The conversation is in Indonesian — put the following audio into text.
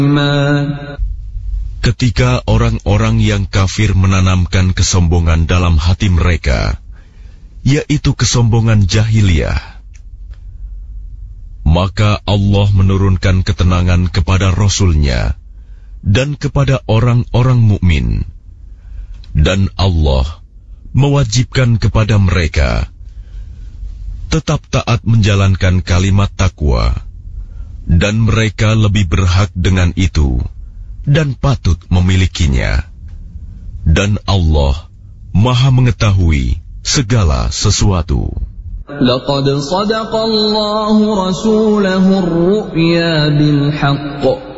Ketika orang-orang yang kafir menanamkan kesombongan dalam hati mereka, yaitu kesombongan jahiliyah, maka Allah menurunkan ketenangan kepada Rasul-Nya dan kepada orang-orang mukmin, dan Allah mewajibkan kepada mereka tetap taat menjalankan kalimat takwa, dan mereka lebih berhak dengan itu dan patut memilikinya. Dan Allah Maha mengetahui segala sesuatu. لقد صدق الله رسوله الرؤيا بالحق